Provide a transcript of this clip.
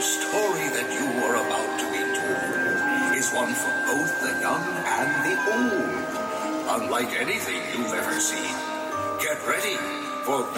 story that you are about to be told is one for both the young and the old. Unlike anything you've ever seen. Get ready for